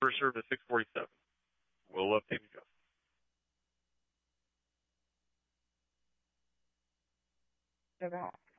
First serve at 6:47. We'll update you. They're back.